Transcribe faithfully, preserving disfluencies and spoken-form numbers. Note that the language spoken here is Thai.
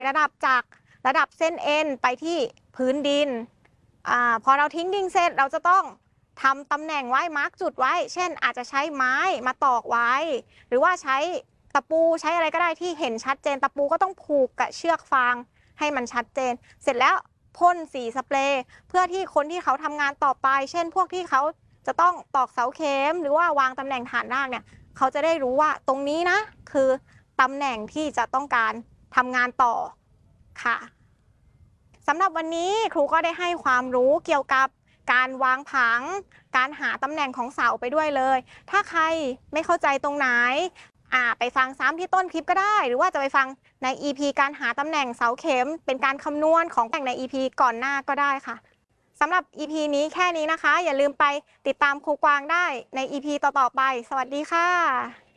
ระดับจากระดับเส้นเอ็นไปที่พื้นดินอ่าพอเราทิ้งดินเสร็จเราจะต้องทำตำแหน่งไว้มาร์กจุดไว้เช่นอาจจะใช้ไม้มาตอกไว้ หรือว่าใช้ตะปูใช้อะไรก็ได้ที่เห็นชัดเจนตะปูก็ต้องผูกกับเชือกฟางให้มันชัดเจนเสร็จแล้วพ่นสีสเปรย์เพื่อที่คนที่เขาทำงานต่อไปเช่นพวกที่เขาจะต้องตอกเสาเข็มหรือว่าวางตำแหน่งฐานรากเนี่ยเขาจะได้รู้ว่าตรงนี้นะคือตำแหน่งที่จะต้องการทำงานต่อค่ะสำหรับวันนี้ครูก็ได้ให้ความรู้เกี่ยวกับการวางผังการหาตำแหน่งของเสาไปด้วยเลยถ้าใครไม่เข้าใจตรงไหนอ่าไปฟังซ้ำที่ต้นคลิปก็ได้หรือว่าจะไปฟังใน อี พี การหาตำแหน่งเสาเข็มเป็นการคำนวณของแต่งใน อี พี ก่อนหน้าก็ได้ค่ะสำหรับ อี พี นี้แค่นี้นะคะอย่าลืมไปติดตามครูกวางได้ใน อี พี ต่อๆไปสวัสดีค่ะ